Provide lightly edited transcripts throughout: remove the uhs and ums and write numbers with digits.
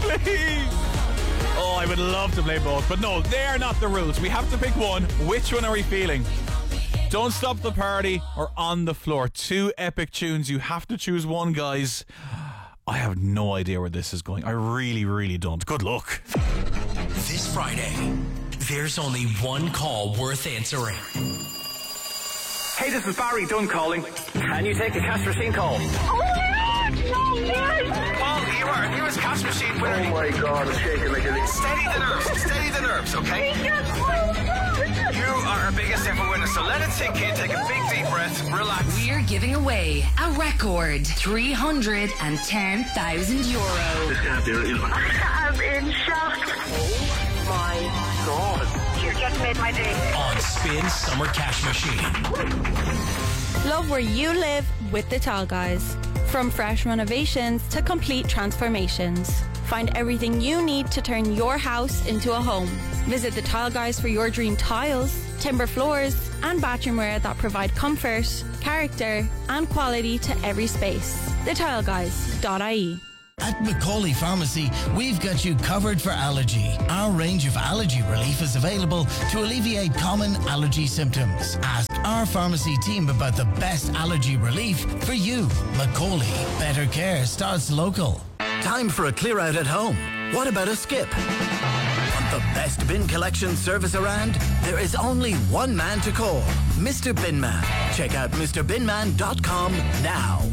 Please. Oh, I would love to play both, but no, they are not the rules. We have to pick one. Which one are we feeling? Don't Stop the Party or On the Floor? Two epic tunes. You have to choose one, guys. I have no idea where this is going. I really, really don't. Good luck. This Friday, there's only one call worth answering. Hey, this is Barry Dunn calling. Can you take a cash machine call? Oh my God! No, yes! Paul, you are newest cash machine winner. Oh my God, I'm shaking like a leaf. Steady the nerves, okay? You are our biggest ever winner, so let it sink in. Take a big deep breath, relax. We're giving away a record €310,000. This can't be real. I'm in shock. Oh my God. You just made my day. On Spin Summer Cash Machine. Love where you live with the Tile Guys. From fresh renovations to complete transformations. Find everything you need to turn your house into a home. Visit the Tile Guys for your dream tiles, timber floors, and bathroomware that provide comfort, character, and quality to every space. TheTileGuys.ie. At Macaulay Pharmacy, we've got you covered for allergy. Our range of allergy relief is available to alleviate common allergy symptoms. Ask our pharmacy team about the best allergy relief for you. Macaulay, better care starts local. Time for a clear out at home. What about a skip? Want the best bin collection service around? There is only one man to call, Mr. Binman. Check out MrBinman.com now.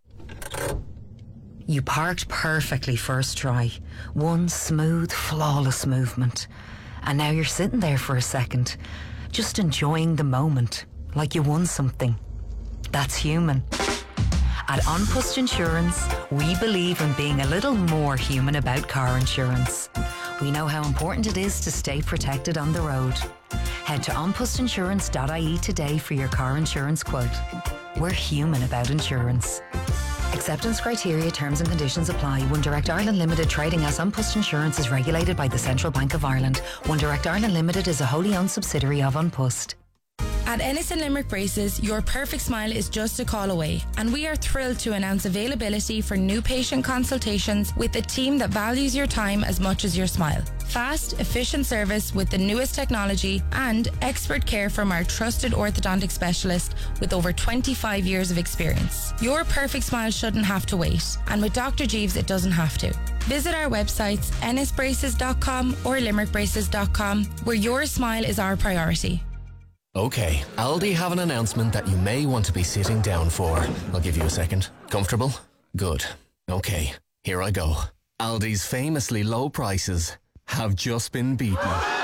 You parked perfectly first try. One smooth, flawless movement. And now you're sitting there for a second, just enjoying the moment, like you won something. That's human. At An Post Insurance, we believe in being a little more human about car insurance. We know how important it is to stay protected on the road. Head to onpostinsurance.ie today for your car insurance quote. We're human about insurance. Acceptance criteria, terms and conditions apply. One Direct Ireland Limited trading as An Post Insurance is regulated by the Central Bank of Ireland. One Direct Ireland Limited is a wholly owned subsidiary of An Post. At Ennis and Limerick Braces, your perfect smile is just a call away, and we are thrilled to announce availability for new patient consultations with a team that values your time as much as your smile. Fast, efficient service with the newest technology and expert care from our trusted orthodontic specialist with over 25 years of experience. Your perfect smile shouldn't have to wait, and with Dr. Jeeves it doesn't have to. Visit our websites ennisbraces.com or limerickbraces.com, where your smile is our priority. Okay, Aldi have an announcement that you may want to be sitting down for. I'll give you a second. Comfortable? Good. Okay, here I go. Aldi's famously low prices have just been beaten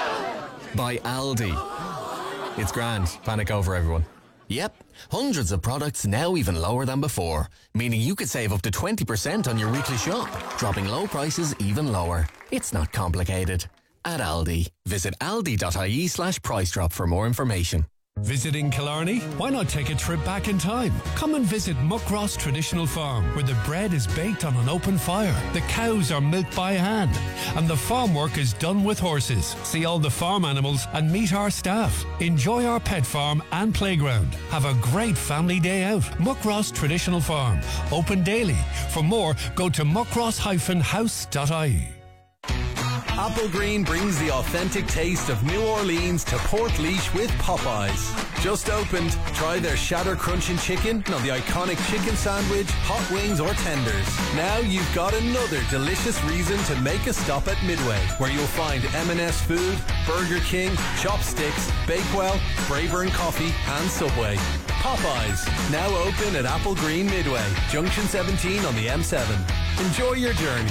by Aldi. It's grand. Panic over, everyone. Yep, hundreds of products now even lower than before, meaning you could save up to 20% on your weekly shop, dropping low prices even lower. It's not complicated. At Aldi. Visit aldi.ie/price drop for more information. Visiting Killarney? Why not take a trip back in time? Come and visit Muckross Traditional Farm, where the bread is baked on an open fire, the cows are milked by hand, and the farm work is done with horses. See all the farm animals and meet our staff. Enjoy our pet farm and playground. Have a great family day out. Muckross Traditional Farm. Open daily. For more, go to muckross-house.ie. Apple Green brings the authentic taste of New Orleans to Portlaoise with Popeyes. Just opened. Try their shatter crunching chicken on the iconic chicken sandwich, hot wings or tenders. Now you've got another delicious reason to make a stop at Midway, where you'll find M&S Food, Burger King, Chopsticks, Bakewell, Braeburn Coffee and Subway. Popeyes, now open at Apple Green Midway, Junction 17 on the M7. Enjoy your journey.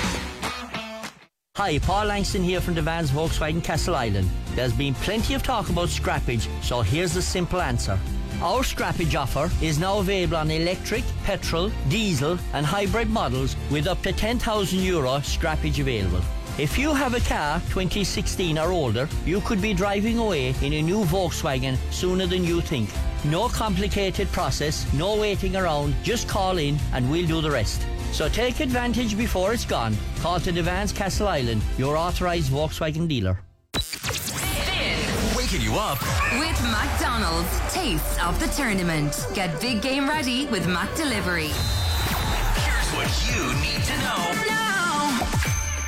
Hi, Paul Langston here from the Vans Volkswagen Castle Island. There's been plenty of talk about scrappage, so here's the simple answer. Our scrappage offer is now available on electric, petrol, diesel and hybrid models with up to €10,000 scrappage available. If you have a car 2016 or older, you could be driving away in a new Volkswagen sooner than you think. No complicated process, no waiting around, just call in and we'll do the rest. So take advantage before it's gone. Call to the Vans Castle Island, your authorised Volkswagen dealer. Waking you up with McDonald's. Taste of the tournament. Get big game ready with Mac Delivery. Here's what you need to know. Now.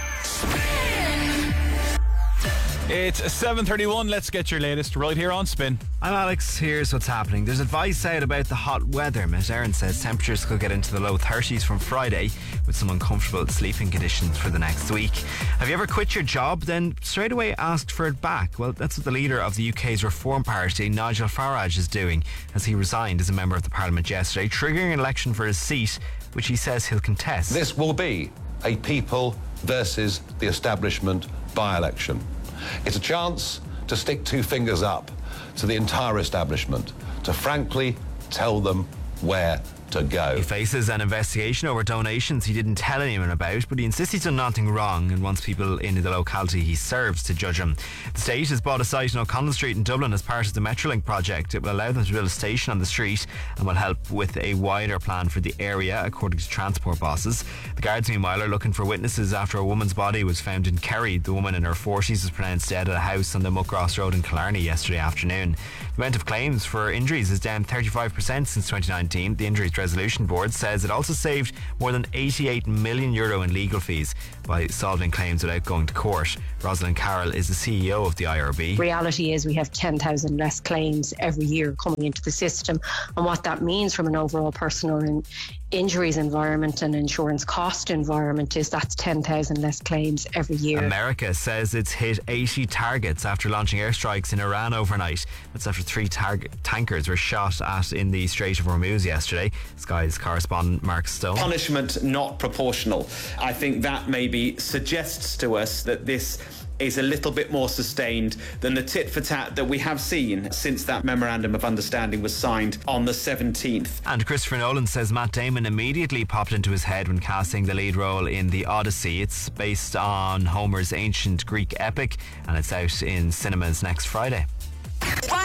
It's 7:31. Let's get your latest right here on Spin. I'm Alex. Here's what's happening. There's advice out about the hot weather. Met Erin says temperatures could get into the low 30s from Friday, with some uncomfortable sleeping conditions for the next week. Have you ever quit your job, then straight away asked for it back? Well, that's what the leader of the UK's Reform Party, Nigel Farage, is doing, as he resigned as a member of the Parliament yesterday, triggering an election for his seat, which he says he'll contest. This will be a people versus the establishment by-election. It's a chance to stick two fingers up to the entire establishment, to frankly tell them where to go. He faces an investigation over donations he didn't tell anyone about, but he insists he's done nothing wrong and wants people in the locality he serves to judge him. The state has bought a site in O'Connell Street in Dublin as part of the Metrolink project. It will allow them to build a station on the street and will help with a wider plan for the area, according to transport bosses. The guards, meanwhile, are looking for witnesses after a woman's body was found in Kerry. The woman in her 40s was pronounced dead at a house on the Muckross Road in Killarney yesterday afternoon. The amount of claims for injuries is down 35% since 2019. The Injuries Resolution Board says it also saved more than €88 million in legal fees by solving claims without going to court. Rosalind Carroll is the CEO of the IRB. Reality is we have 10,000 less claims every year coming into the system, and what that means from an overall personal and injuries environment and insurance cost environment is that's 10,000 less claims every year. America says it's hit 80 targets after launching airstrikes in Iran overnight. That's after 3 tankers were shot at in the Strait of Hormuz yesterday. Sky's correspondent Mark Stone. Punishment not proportional. I think that maybe suggests to us that this is a little bit more sustained than the tit-for-tat that we have seen since that Memorandum of Understanding was signed on the 17th. And Christopher Nolan says Matt Damon immediately popped into his head when casting the lead role in The Odyssey. It's based on Homer's ancient Greek epic and it's out in cinemas next Friday.